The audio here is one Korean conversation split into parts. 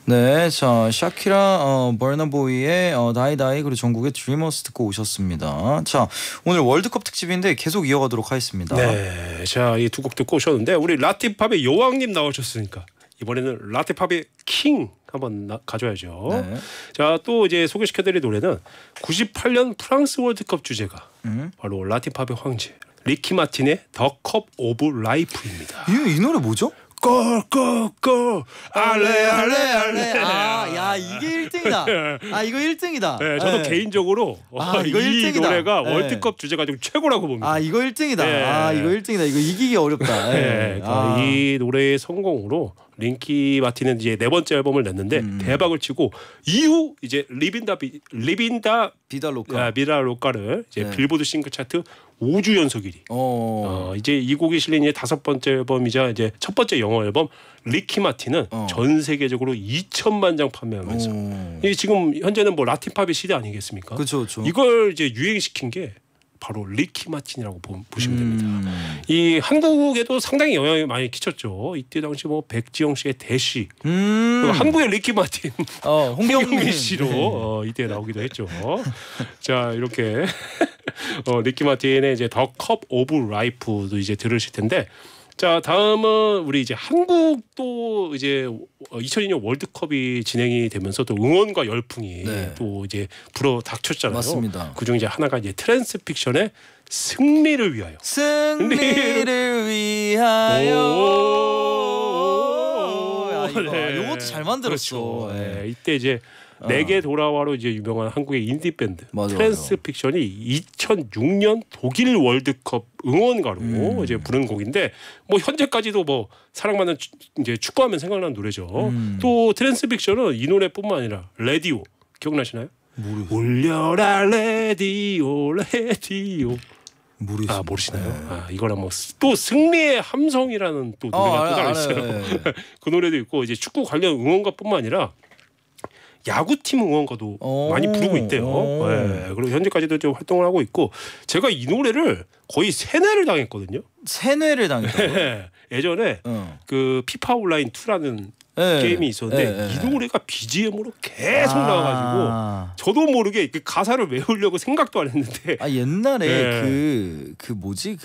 네, 자 샤키라 버나보이의 다이다이 그리고 전국의 드리머스 듣고 오셨습니다. 자 오늘 월드컵 특집인데 계속 이어가도록 하겠습니다. 네, 자 이 두 곡 듣고 오셨는데 우리 라틴팝의 여왕님 나오셨으니까 이번에는 라틴팝의 킹 한번 가져야죠. 네. 자 또 이제 소개시켜드릴 노래는 98년 프랑스 월드컵 주제가 바로 라틴팝의 황제 리키 마틴의 더 컵 오브 라이프입니다. 이 노래 뭐죠? 골골골 알레 알레 알레. 야 이게 1등이다. 아 이거 1등이다. 네, 저도 개인적으로 이거 이 1등이다. 노래가 네. 월드컵 주제가 좀 최고라고 봅니다. 아 이거 1등이다. 네. 이거 1등이다. 이거 이기기 어렵다. 네, 이 노래의 성공으로 링키 마틴은 이제 네 번째 앨범을 냈는데 대박을 치고 이후 이제 리빈다 비다 로카를 이제 네. 빌보드 싱글 차트 5주 연속 1위. 이제 이 곡이 실린 이제 5번째 앨범이자 이제 첫 번째 영어 앨범 리키 마틴은 전 세계적으로 2천만 장 판매하면서 이게 지금 현재는 뭐 라틴팝의 시대 아니겠습니까? 그렇죠. 이걸 이제 유행시킨 게 바로 리키 마틴이라고 보시면 됩니다. 이 한국에도 상당히 영향을 많이 끼쳤죠. 이때 당시 뭐 백지영 씨의 대시, 한국의 리키 마틴, 홍경민 씨로 이때 나오기도 했죠. 자 이렇게 리키 마틴의 이제 더 컵 오브 라이프도 이제 들으실 텐데. 자 다음은 우리 이제 한국도 이제 2002년 월드컵이 진행이 되면서 또 응원과 열풍이 또 이제 불어 닥쳤잖아요. 맞습니다. 그중 이제 하나가 이제 트랜스픽션의 승리를 위하여. 승리를 위하여. 이것도 잘 만들었어. 그렇죠. 네. 이때 이제 내게 돌아와로 이제 유명한 한국의 인디 밴드 트랜스픽션이 2006년 독일 월드컵 응원가로 이제 부른 곡인데 뭐 현재까지도 뭐 사랑받는 이제 축구하면 생각나는 노래죠. 또 트랜스픽션은 이 노래뿐만 아니라 레디오 기억나시나요? 울려라 레디오 레디오. 모르시나요? 이거랑 뭐 또 승리의 함성이라는 또 노래가 또 따로 있어요. 그 노래도 있고 이제 축구 관련 응원가뿐만 아니라 야구팀 응원가도 많이 부르고 있대요. 네, 그리고 현재까지도 좀 활동을 하고 있고 제가 이 노래를 거의 세뇌를 당했거든요. 세뇌를 당했다고요? 예전에 그 피파 온라인 2라는 게임이 있었는데 이 노래가 BGM으로 계속 나와가지고 저도 모르게 그 가사를 외우려고 생각도 안 했는데 옛날에 그 뭐지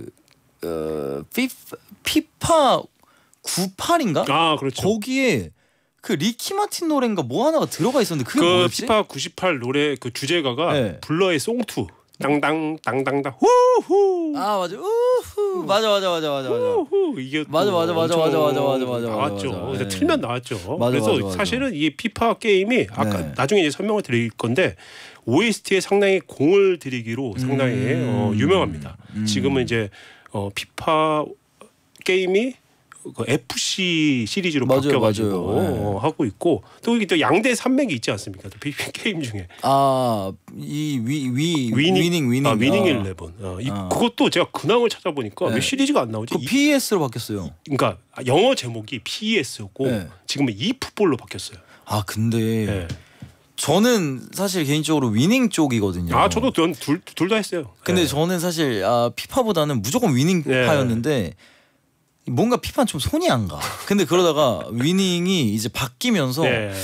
피파 98인가? 그렇죠. 거기에 그 리키 마틴 노래인가 뭐 하나가 들어가 있었는데 그게 뭐였지? 피파 98 노래 그 주제가가 블러의 송투 땅땅 땅땅땅 후후. 맞아. 우후. 맞아. 후후. 이게 맞아. 나왔죠. 그래서 틀면 나왔죠. 그래서 사실은 이 피파 게임이 아까 나중에 이제 설명을 드릴 건데 OST에 상당히 공을 들이기로 상당히 유명합니다. 지금은 이제 피파 게임이 그 FC 시리즈로 바뀌어가지고 하고 있고 또 이게 또 양대 산맥이 있지 않습니까? 또 게임 중에 위닝 11. 그것도 제가 근황을 찾아보니까 왜 시리즈가 안 나오지? 그 PES로 바뀌었어요. 그러니까 영어 제목이 PES였고 지금은 e풋볼로 바뀌었어요. 근데 저는 사실 개인적으로 위닝 쪽이거든요. 저도 둘 다 했어요. 근데 저는 사실 피파보다는 무조건 위닝파였는데 뭔가 피파는 좀 손이 안 가. 근데 그러다가 위닝이 이제 바뀌면서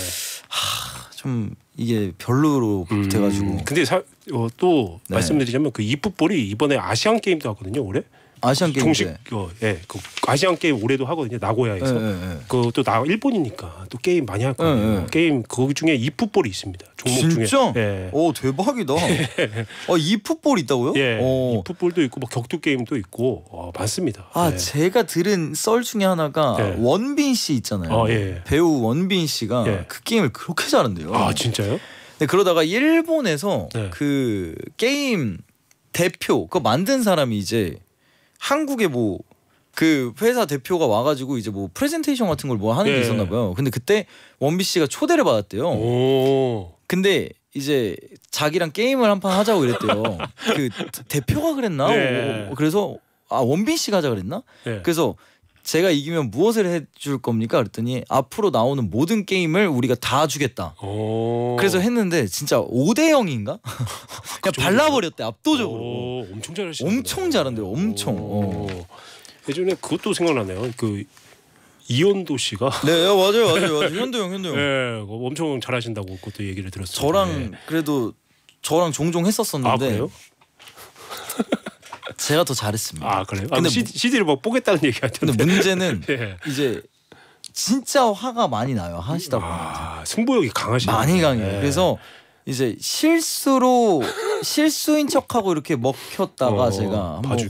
좀 이게 별로로 돼가지고. 근데 또 말씀드리자면 그 e풋볼이 이번에 아시안 게임도 하거든요. 올해. 아시안 게임 정식 그 아시안 게임 올해도 하거든요. 나고야에서. 그또 일본이니까 또 게임 많이 할 거예요. 게임 그 중에 e풋볼이 있습니다. 종목 진짜? 중에. 오 대박이다. e풋볼 있다고요? e풋볼도 있고 뭐 격투 게임도 있고 많습니다. 제가 들은 썰 중에 하나가 원빈 씨 있잖아요. 배우 원빈 씨가 그 게임을 그렇게 잘한대요. 진짜요? 네, 그러다가 일본에서 그 게임 대표 그거 만든 사람이 이제 한국에 뭐 그 회사 대표가 와가지고 이제 뭐 프레젠테이션 같은 걸 뭐 하는 게 있었나 봐요. 근데 그때 원빈 씨가 초대를 받았대요. 근데 이제 자기랑 게임을 한 판 하자고 그랬대요. 그 대표가 그랬나? 그래서 원빈 씨가 하자 그랬나? 그래서 제가 이기면 무엇을 해줄 겁니까? 그랬더니 앞으로 나오는 모든 게임을 우리가 다 주겠다. 그래서 했는데 진짜 5대 0인가? 그냥 발라버렸대 압도적으로. 엄청 잘하시네. 엄청 잘한대요. 엄청. 예전에 그것도 생각나네요. 그 이현도 씨가 네 맞아요. 현도 형. 네, 엄청 잘하신다고 그것도 얘기를 들었어요. 저랑 그래도 저랑 종종 했었었는데. 아 그래요? 제가 더 잘했습니다. 아 그래요? 근데 CD를 막 뽀겠다는 얘기 하던데. 근데 문제는 이제 진짜 화가 많이 나요. 하시다 보면. 승부욕이 강하시네요. 많이 강해요. 그래서 이제 실수인 척하고 이렇게 먹혔다가 제가 한번